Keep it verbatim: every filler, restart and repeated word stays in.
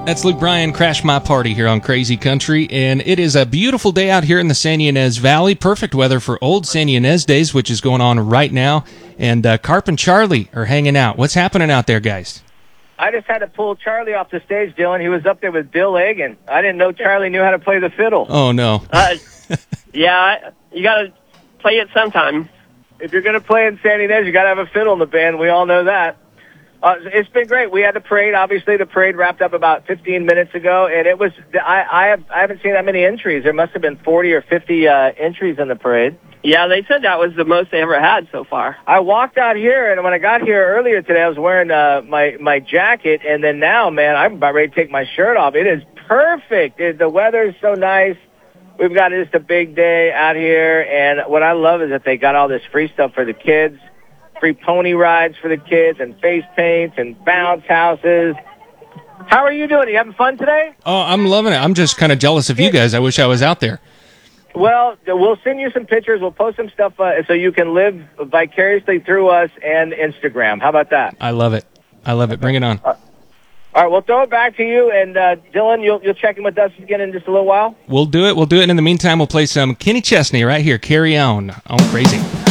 That's Luke Bryan, Crash My Party here on Crazy Country, and it is a beautiful day out here in the San Ynez Valley. Perfect weather for Old San Ynez Days, which is going on right now, and uh, Carp and Charlie are hanging out. What's happening out there, guys? I just had to pull Charlie off the stage, Dylan. He was up there with Bill Egan. I didn't know Charlie knew how to play the fiddle. Oh, no. Uh, yeah, you got to play it sometime. If you're going to play in San Ynez, you got to have a fiddle in the band. We all know that. Uh, it's been great. We had the parade. Obviously, the parade wrapped up about fifteen minutes ago, and it was. I I, have, I haven't seen that many entries. There must have been forty or fifty uh, entries in the parade. Yeah, they said that was the most they ever had so far. I walked out here, and when I got here earlier today, I was wearing uh, my my jacket, and then now, man, I'm about ready to take my shirt off. It is perfect. It, the weather's so nice. We've got just a big day out here, and what I love is that they got all this free stuff for the kids. Free pony rides for the kids and face paints and bounce houses. How are you doing? Are you having fun today? Oh, I'm loving it. I'm just kind of jealous of you guys. I wish I was out there. Well, we'll send you some pictures. We'll post some stuff uh, so you can live vicariously through us and Instagram. How about that? I love it. I love it. Bring it on. Uh, all right, we'll throw it back to you. And, uh, Dylan, you'll, you'll check in with us again in just a little while? We'll do it. We'll do it. And in the meantime, we'll play some Kenny Chesney right here. Carry on on Crazy.